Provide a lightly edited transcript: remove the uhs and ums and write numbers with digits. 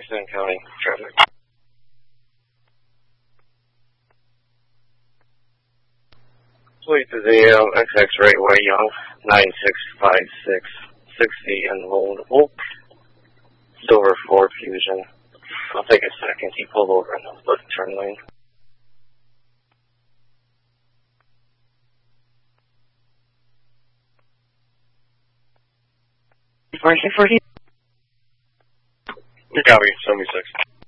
San County traffic. Fleet to the XX Railway Young, 965660 and Oak, Silver 4 Fusion. I'll take a second. He pulled over in the turn lane. You copy, 76.